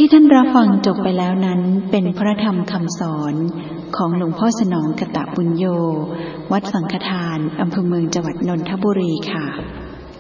ที่ท่านรับฟังจบไปแล้วนั้นเป็นพระธรรมคำสอนของหลวงพ่อสนองกตปุญโญวัดสังฆทานอำเภอเมืองจังหวัดนนทบุรีค่ะ